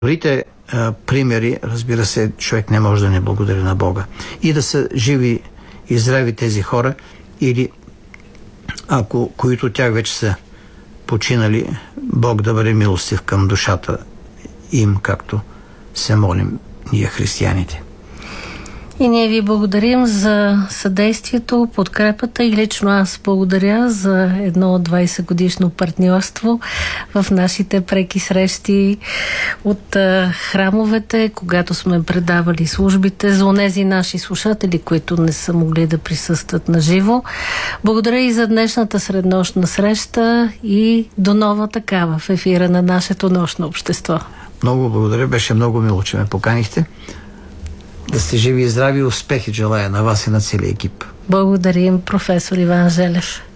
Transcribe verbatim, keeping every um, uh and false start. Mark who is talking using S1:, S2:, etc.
S1: Добрите а, примери, разбира се, човек не може да не благодари на Бога. И да са живи и здрави тези хора, или ако които тях вече са починали, Бог да бъде милостив към душата им, както се молим ние християните.
S2: И ние ви благодарим за съдействието, подкрепата и лично аз благодаря за едно двайсет годишно партньорство в нашите преки срещи от а, храмовете, когато сме предавали службите, за онези наши слушатели, които не са могли да присъстват на живо. Благодаря и за днешната среднощна среща и до нова такава в ефира на нашето нощно общество.
S1: Много благодаря, беше много мило, че ме поканихте. Да сте живи и здрави, успехи желая на вас и на целия екип.
S2: Благодарим, професор Иван Желев.